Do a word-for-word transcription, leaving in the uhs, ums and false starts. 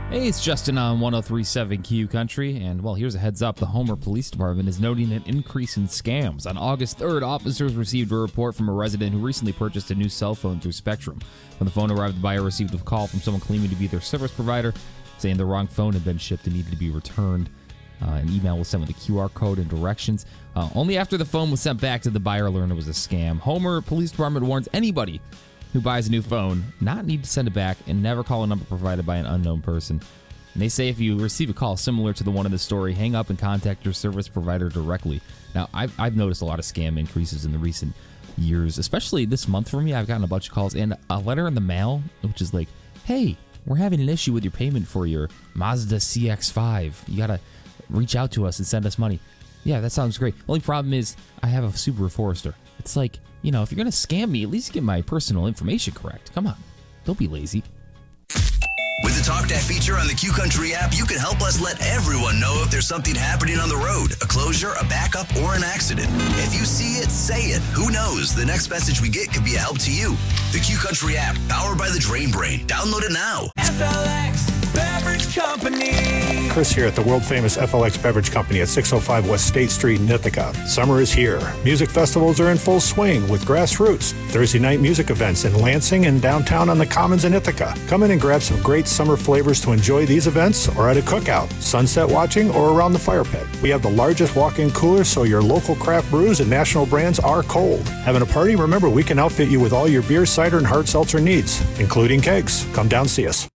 Hey, it's Justin on one oh three point seven Q Country, and well, here's a heads up. The Homer Police Department is noting an increase in scams. On August third, officers received a report from a resident who recently purchased a new cell phone through Spectrum. When the phone arrived, the buyer received a call from someone claiming to be their service provider, saying the wrong phone had been shipped and needed to be returned. Uh, an email was sent with a Q R code and directions. Uh, only after the phone was sent back did the buyer learn it was a scam. Homer Police Department warns anybody who buys a new phone not need to send it back and never call a number provided by an unknown person. And they say if you receive a call similar to the one in the story, hang up and contact your service provider directly. Now, I've, I've noticed a lot of scam increases in the recent years, especially this month for me. I've gotten a bunch of calls and a letter in the mail, which is like, hey, we're having an issue with your payment for your Mazda C X five. You got to reach out to us and send us money. Yeah, that sounds great. Only problem is I have a Subaru Forester. It's like, you know, if you're going to scam me, at least get my personal information correct. Come on. Don't be lazy. With the Talk That feature on the Q Country app, you can help us let everyone know if there's something happening on the road, a closure, a backup, or an accident. If you see it, say it. Who knows? The next message we get could be a help to you. The Q Country app, powered by the Drain Brain. Download it now. F L X Beverage Company. Chris here at the world-famous F L X Beverage Company at six oh five West State Street in Ithaca. Summer is here. Music festivals are in full swing with Grassroots. Thursday night music events in Lansing and downtown on the Commons in Ithaca. Come in and grab some great summer flavors to enjoy these events or at a cookout, sunset watching, or around the fire pit. We have the largest walk-in cooler so your local craft brews and national brands are cold. Having a party? Remember, we can outfit you with all your beer, cider, and hard seltzer needs, including kegs. Come down, see us.